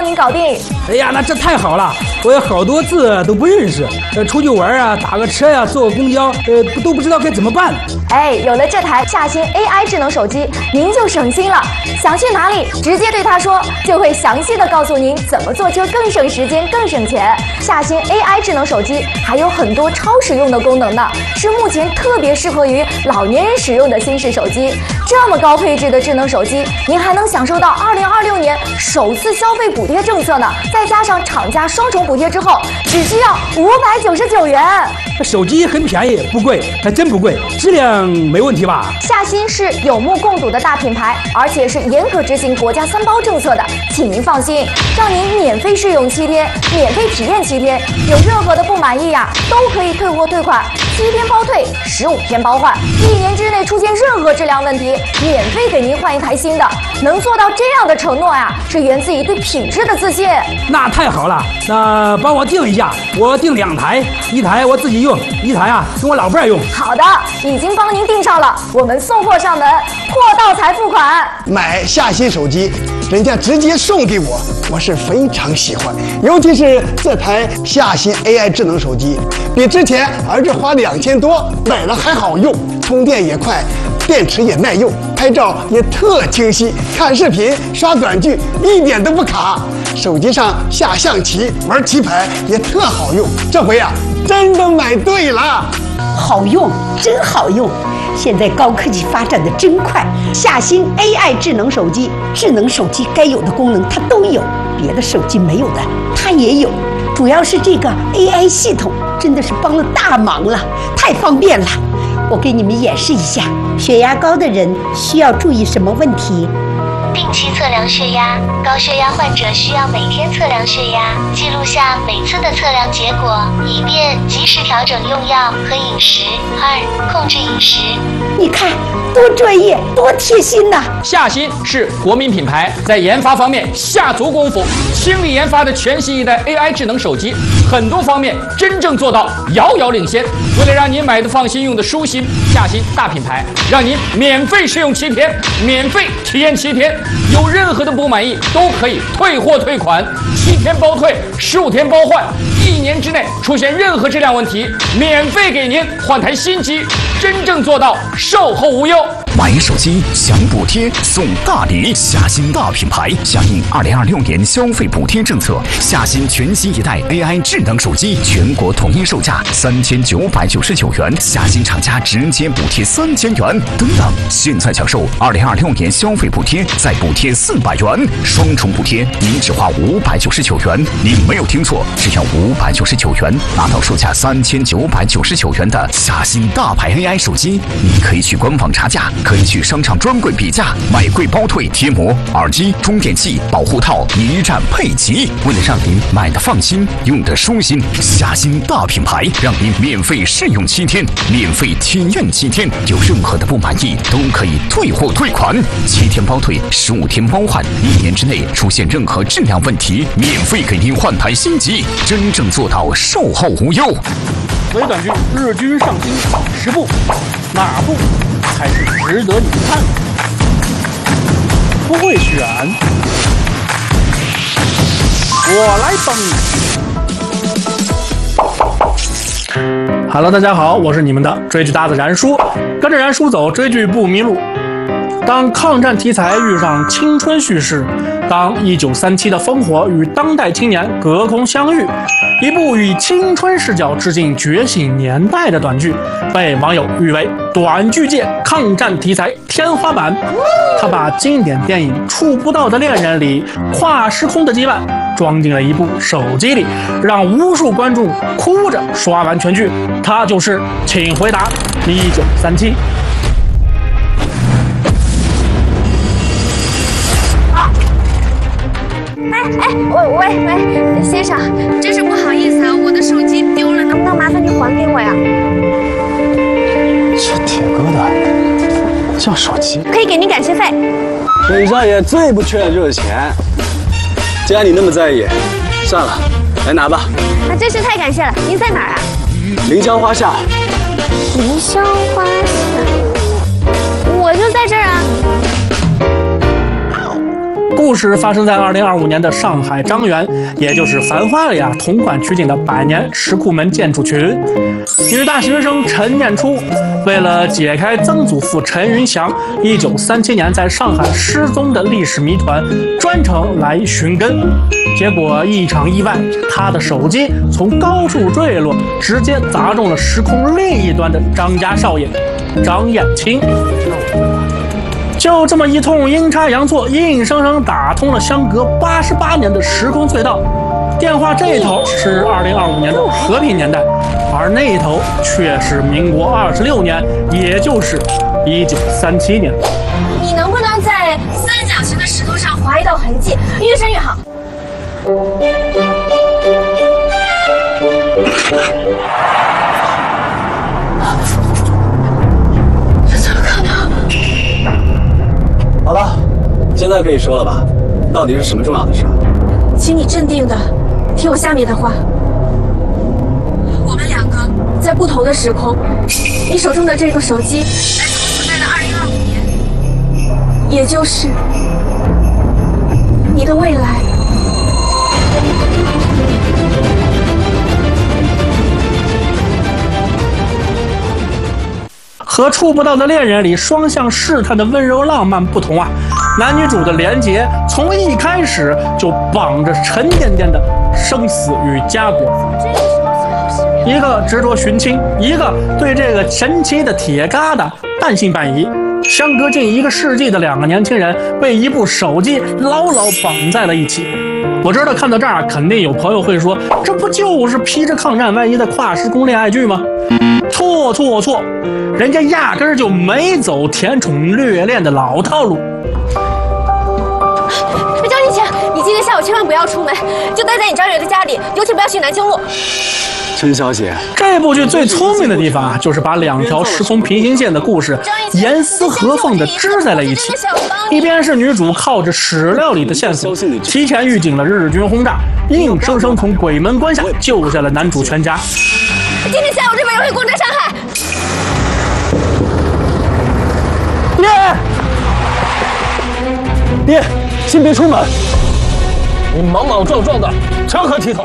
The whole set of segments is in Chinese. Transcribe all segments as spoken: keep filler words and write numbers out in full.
您搞定。 哎呀，那这太好了！我有好多字都不认识，呃，出去玩啊，打个车呀、啊，坐个公交，呃，都不知道该怎么办。 哎，有了这台夏新 A I 智能手机，您就省心了。想去哪里，直接对它说，就会详细的告诉您怎么坐车更省时间、更省钱。夏新 A I 智能手机还有很多超实用的功能呢，是目前特别适合于老年人使用的新式手机。这么高配置的智能手机，您还能享受到二零二六年首次消费补贴政策呢，再加上厂家双重补贴之后，只需要五百九十九元。 手机很便宜，不贵，还真不贵，质量没问题吧？ 夏新是有目共睹的大品牌，而且是严格执行国家三包政策的，请您放心，让您免费试用七天，免费体验七天，有任何的不满意呀、啊，都可以退货退款，七天包退，十五天包换，一年之内出现任何质量问题，免费给您换一台新的。能做到这样的承诺呀，是源自于对品质的自信。 那太好了，那帮我订一下，我订两台，一台我自己用，一台啊跟我老伴儿用。 好的，已经帮您订上了，我们送货上门，货到才付款。 买夏新手机，人家直接送给我，我是非常喜欢。尤其是这台夏新 A I 智能手机，比之前儿子花两千多买了还好用，充电也快，电池也耐用，拍照也特清晰，看视频刷短剧一点都不卡。手机上下象棋玩棋牌也特好用，这回啊真的买对了。 好用，真好用！现在高科技发展的真快，夏新 A I 智能手机，智能手机该有的功能它都有，别的手机没有的它也有。主要是这个 A I 系统真的是帮了大忙了，太方便了。我给你们演示一下，血压高的人需要注意什么问题？ 定期测量血压，高血压患者需要每天测量血压，记录下每次的测量结果，以便及时调整用药和饮食。二、控制饮食。 你看，多专业，多贴心呐！ 夏新是国民品牌，在研发方面下足功夫，倾力研发的全新一代 A I 智能手机，很多方面真正做到遥遥领先。为了让您买的放心，用的舒心，夏新大品牌让您免费试用七天，免费体验七天。有任何的不满意都可以退货退款，七天包退，十五天包换，一年之内出现任何质量问题，免费给您换台新机，真正做到售后无忧。 买手机享补贴送大礼，夏新大品牌响应二零二六年消费补贴政策，夏新全新一代 A I 智能手机全国统一售价三千九百九十九元，夏新厂家直接补贴三千元。等等，现在享受二零二六年消费补贴，再补贴四百元，双重补贴，您只花五百九十九元。您没有听错，只要五百九十九元，拿到售价三千九百九十九元的夏新大牌 A I 手机。您可以去官网查价，可以去商场专柜比价，买贵包退，贴膜、耳机、充电器、保护套一站配齐。为了让您买的放心，用的舒心，夏新大品牌让您免费试用七天，免费体验七天，有任何的不满意都可以退货退款，七天包退，十五天包换，一年之内出现任何质量问题，免费给您换台新机，真正做到售后无忧。 微短剧日均上新十部，哪部才是值得你看的？不会选，我来帮你。Hello， 大家好，我是你们的追剧搭子燃叔，跟着燃叔走，追剧不迷路。当抗战题材遇上青春叙事，当一九三七的烽火与当代青年隔空相遇，一部以青春视角致敬觉醒年代的短剧，被网友誉为短剧界抗战题材天花板。他把经典电影《触不到的恋人》里跨时空的羁绊装进了一部手机里，让无数观众哭着刷完全剧。他就是《请回答一九三七》。 哎，喂喂喂，先生，真是不好意思啊，我的手机丢了，能不能麻烦您还给我呀？ 这铁疙瘩叫手机， 可以给您改学费。 本少爷最不缺的就是钱，既然你那么在意，算了，来拿吧。 那真是太感谢了，您在哪儿啊？ 临江花下。 临江花下，我就在这儿啊。 故事发生在二零二五年的上海张园，也就是《繁花》里啊同款取景的百年石库门建筑群。女大学生陈念初为了解开曾祖父陈云祥一九三七年在上海失踪的历史谜团，专程来寻根。结果一场意外，他的手机从高处坠落，直接砸中了时空另一端的张家少爷张燕青。就这么一通阴差阳错，硬生生打通了相隔八十八年的时空隧道。电话这一头是二零二五年的和平年代，而那一头却是民国二十六年，也就是一九三七年。 你能不能在三角形的石头上划一道痕迹，越深越好？这怎么可能？ 好了，现在可以说了吧？到底是什么重要的事？ 请你镇定的听我下面的话。我们两个在不同的时空，你手中的这个手机来自我所在的二零二五年，也就是你的未来。 和触不到的恋人里双向试探的温柔浪漫不同啊，男女主的连结从一开始就绑着沉甸甸的生死与家国。一个执着寻亲，一个对这个神奇的铁疙瘩半信半疑。相隔近一个世纪的两个年轻人被一部手机牢牢绑在了一起。我知道看到这儿肯定有朋友会说，这不就是披着抗战外衣的跨时空恋爱剧吗？错错错，人家压根儿就没走甜宠虐恋的老套路。 张金钱，你今天下午千万不要出门，就待在你张远的家里，尤其不要去南京路。 陈小姐， 这部剧最聪明的地方啊，就是把两条时空平行线的故事严丝合缝地织在了一起。一边是女主靠着史料里的线索，提前预警了日军轰炸，硬生生从鬼门关下救下了男主全家。 今天下午日本人会攻占上海。 爹，爹，先别出门。你莽莽撞撞的，成何体统？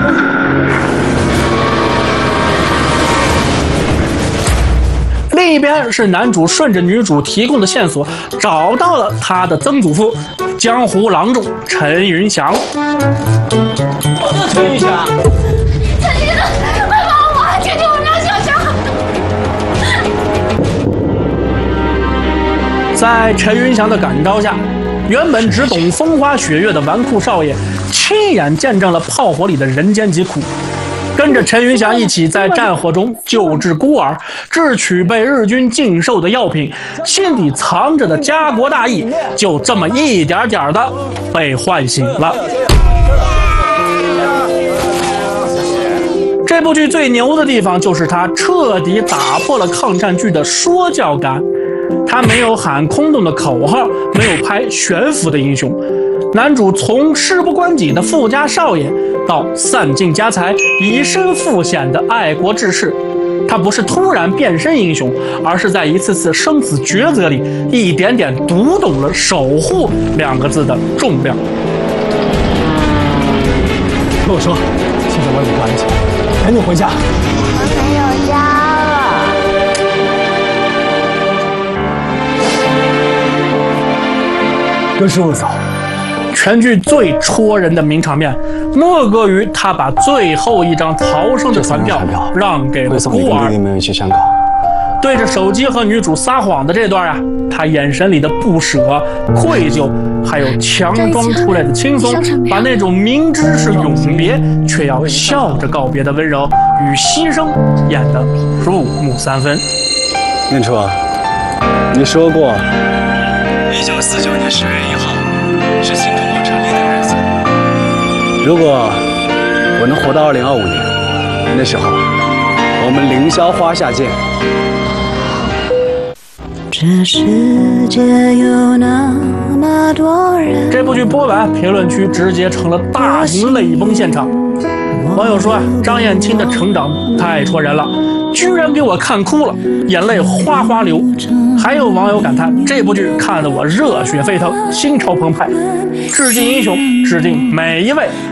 另一边是男主顺着女主提供的线索，找到了他的曾祖父江湖郎中陈云祥。 我的陈云祥， 陈先生，快帮我，救救我张小强！ 在陈云祥的感召下，原本只懂风花雪月的纨绔少爷，亲眼见证了炮火里的人间疾苦。跟着陈云祥一起在战火中救治孤儿，智取被日军禁售的药品，心底藏着的家国大义，就这么一点点的被唤醒了。这部剧最牛的地方就是它彻底打破了抗战剧的说教感，它没有喊空洞的口号，没有拍悬浮的英雄。男主从事不关己的富家少爷，到散尽家财、以身赴险的爱国志士，他不是突然变身英雄，而是在一次次生死抉择里，一点点读懂了"守护"两个字的重量。 跟我说，现在我有个案件，赶紧回家。 我没有家了。跟师傅走。 全剧最戳人的名场面，莫过于他把最后一张逃生的船票让给了孤儿。 没有去香港。 对着手机和女主撒谎的这段啊，他眼神里的不舍、愧疚，还有强装出来的轻松，把那种明知是永别却要笑着告别的温柔与牺牲演得入木三分。 念初，你说过，一九四九年十月一号是新中国成立的日子。如果我能活到二零二五年，那时候我们凌霄花下见。 这世界有那么多人。 这部剧播完，评论区直接成了大型泪崩现场。网友说啊，张燕青的成长太戳人了， 居然给我看哭了，眼泪哗哗流。还有网友感叹，这部剧看得我热血沸腾，心潮澎湃。致敬英雄，致敬每一位